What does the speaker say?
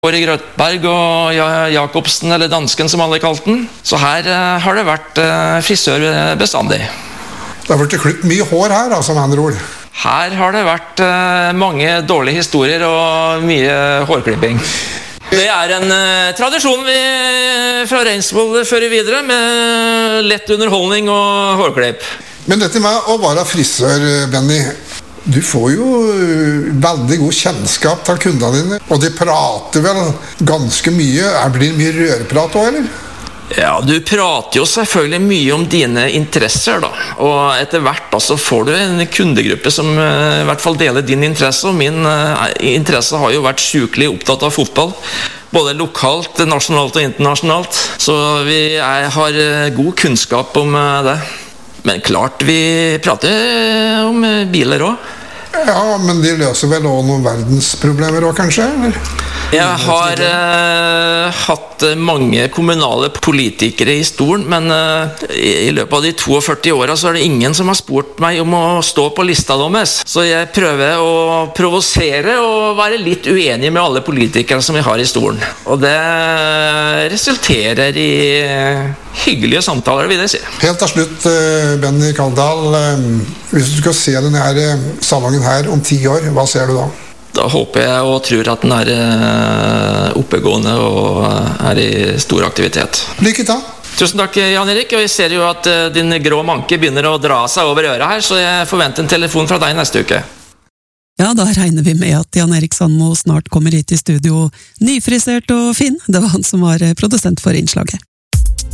Kåre Grøtberg og Jacobsen, eller dansken som alle kalte den. Så her har det vært frisør bestandig. Det har vært klippet mye hår her, altså, med andre ord. Her har det vært mange dårlige historier og mye hårklipping. Det er en tradisjon vi fra Reinsvoll fører videre, med lett underholdning og hårklipp. Men dette med å være frisør, Benny, du får jo veldig god kjennskap til kundene dine, og de prater vel ganske mye. Blir det mye rørprat også, eller? Ja, du prater jo selvfølgelig mye om dine interesser da, og etter hvert da, så får du en kundegruppe som i hvert fall deler din interesse, og min interesse har jo vært sykelig opptatt av fotball, både lokalt, nasjonalt og internasjonalt, så vi har god kunnskap om det. Men klart, vi prater om biler også. Ja, men de løser vel også noen verdensproblemer også, kanskje, eller? Jeg har hatt mange kommunale politikere i stolen, men i løpet av de 42 årene så er det ingen som har spurt meg om å stå på lista deres. Så jeg prøver å provosere og være litt uenig med alle politikere som vi har i stolen. Og det resulterer i hyggelige samtaler, vil jeg si. Helt til slutt, Benny Kaldal, hvis du skal se denne her salongen her om 10 år, hva ser du da? Da håper jeg og tror at den er oppegående og er i stor aktivitet. Lykke til! Tusen takk, Jan Erik, og jeg ser jo at din grå manke begynner å dra seg over øret her, så jeg forventer en telefon fra deg neste uke. Ja, da regner vi med at Jan Erik Sandmo snart kommer hit i studio nyfrisert og fin. Det var han som var produsent for innslaget.